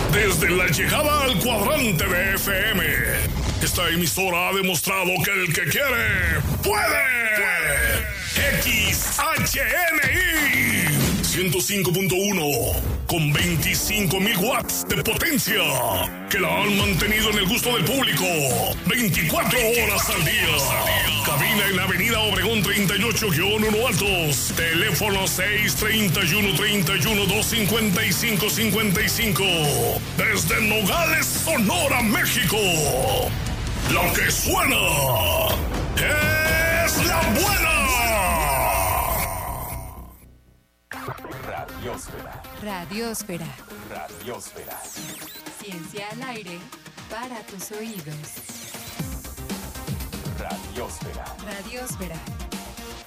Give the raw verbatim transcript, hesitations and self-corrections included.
Desde la llegada al cuadrante de F M, esta emisora ha demostrado que el que quiere, puede. X H N I ciento cinco punto uno con veinticinco mil watts de potencia que la han mantenido en el gusto del público veinticuatro horas al día. Cabina en la avenida Obregón treinta y ocho uno Altos. Teléfono seis treinta y uno, treinta y uno, dos cincuenta y cinco, cincuenta y cinco. Desde Nogales, Sonora, México. Lo que suena es la buena. Radiósfera. Radiósfera. Radiósfera. Ciencia al aire para tus oídos. Radiósfera. Radiósfera.